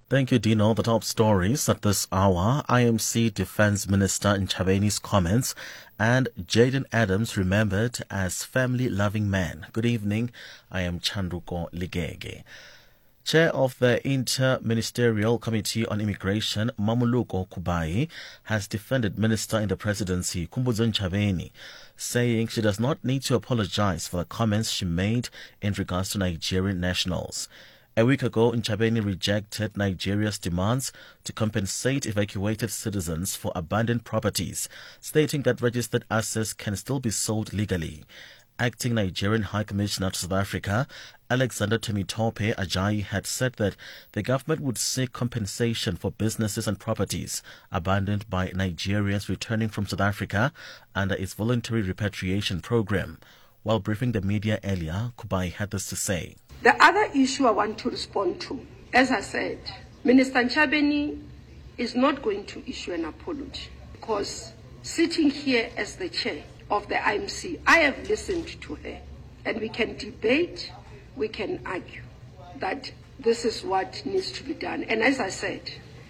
Thank you, Dino. The top stories at this hour: IMC Defense Minister Ntshavheni's comments, and Jaden Adams remembered as family-loving man. Good evening. I am Chanduko Ligege. Chair of the Inter-Ministerial Committee on Immigration, Mamuluko Kubayi, has defended Minister in the Presidency, Khumbudzo Ntshavheni, saying she does not need to apologize for the comments she made in regards to Nigerian nationals. A week ago, Ntshavheni rejected Nigeria's demands to compensate evacuated citizens for abandoned properties, stating that registered assets can still be sold legally. Acting Nigerian High Commissioner to South Africa, Alexander Temitope Ajayi, had said that the government would seek compensation for businesses and properties abandoned by Nigerians returning from South Africa under its voluntary repatriation program. While briefing the media earlier, Kubayi had this to say. The other issue I want to respond to, as I said, Minister Ntshavheni is not going to issue an apology because sitting here as the chair of the IMC, I have listened to her, and we can debate, we can argue that this is what needs to be done. And as I said,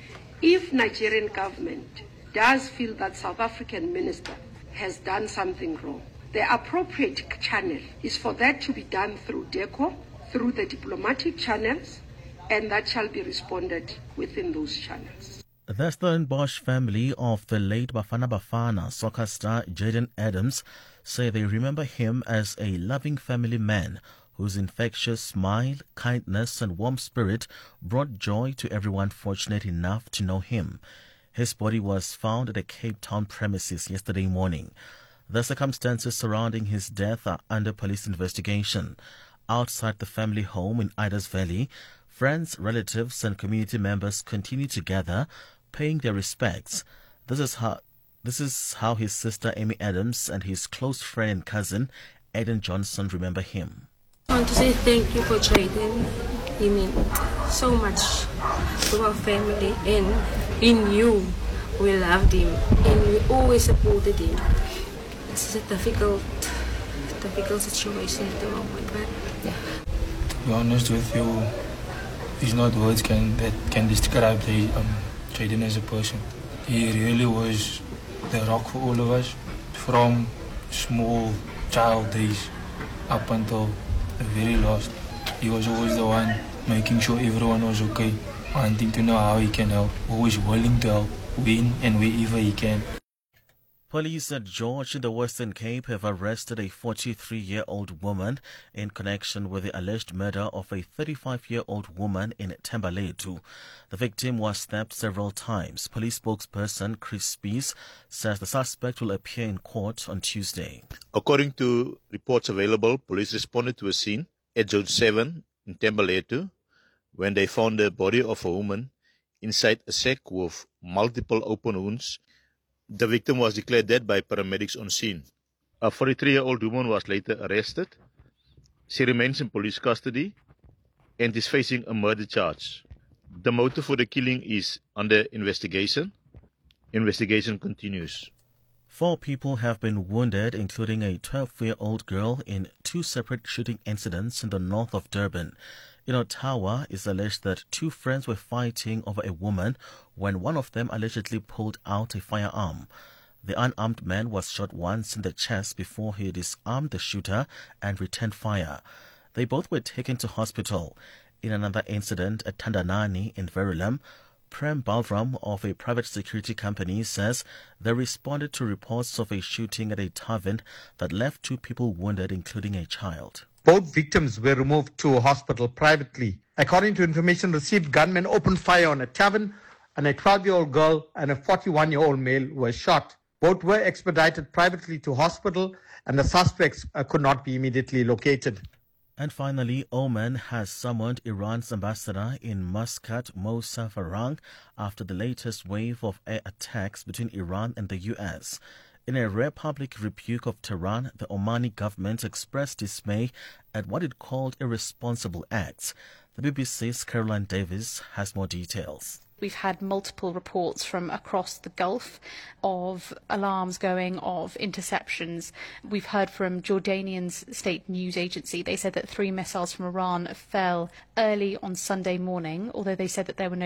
if Nigerian government does feel that South African minister has done something wrong, the appropriate channel is for that to be done through DECO, through the diplomatic channels, and that shall be responded within those channels. The Stellenbosch family of the late Bafana Bafana soccer star Jaden Adams say they remember him as a loving family man whose infectious smile, kindness and warm spirit brought joy to everyone fortunate enough to know him. His body was found at a Cape Town premises yesterday morning. The circumstances surrounding his death are under police investigation. Outside the family home in Ida's Valley, friends, relatives and community members continue to gather, paying their respects. This is how his sister Amy Adams and his close friend and cousin Aidan Johnson remember him. I want to say thank you for Jaden. He meant so much to our family, and he knew we loved him and we always supported him. It's a difficult situation at the moment, but yeah. To be honest with you, there's not words that can describe Jaden as a person. He really was the rock for all of us, from small child days up until the very last. He was always the one making sure everyone was okay, wanting to know how he can help, always willing to help when and wherever he can. Police at George in the Western Cape have arrested a 43-year-old woman in connection with the alleged murder of a 35-year-old woman in Thembalethu. The victim was stabbed several times. Police spokesperson Chris Spies says the suspect will appear in court on Tuesday. According to reports available, police responded to a scene at Zone 7 in Thembalethu when they found the body of a woman inside a sack with multiple open wounds. The victim was declared dead by paramedics on scene. A 43-year-old woman was later arrested. She remains in police custody and is facing a murder charge. The motive for the killing is under investigation. Investigation continues. 4 people have been wounded, including a 12-year-old girl, in 2 separate shooting incidents in the north of Durban. In Ottawa, it's alleged that 2 friends were fighting over a woman when one of them allegedly pulled out a firearm. The unarmed man was shot once in the chest before he disarmed the shooter and returned fire. They both were taken to hospital. In another incident at Tandanani in Verulam, Prem Balram of a private security company says they responded to reports of a shooting at a tavern that left 2 people wounded, including a child. Both victims were removed to a hospital privately. According to information received, gunmen opened fire on a tavern, and a 12-year-old girl and a 41-year-old male were shot. Both were expedited privately to hospital, and the suspects could not be immediately located. And finally, Oman has summoned Iran's ambassador in Muscat, Moussa Farang, after the latest wave of air attacks between Iran and the U.S. In a rare public rebuke of Tehran, the Omani government expressed dismay at what it called irresponsible acts. The BBC's Caroline Davis has more details. We've had multiple reports from across the Gulf of alarms going, of interceptions. We've heard from Jordanian's state news agency. They said that 3 missiles from Iran fell early on Sunday morning, although they said that there were no